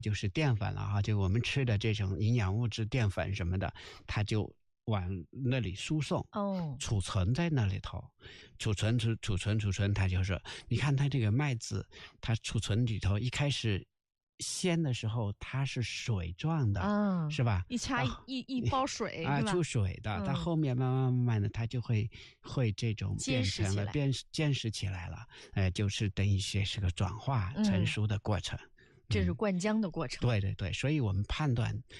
就是淀粉了哈，就我们吃的这种营养物质淀粉什么的，它就往那里输送，储存在那里头，储存，它就是你看它这个麦子，它储存里头一开始鲜的时候它是水状的，是吧？ 一掐一包水是吧？ 出水的，它后面慢慢的它就会这种变成了坚实起来了，就是等于是个转化成熟的过程。 这是灌浆的过程。 对对对，所以我们判断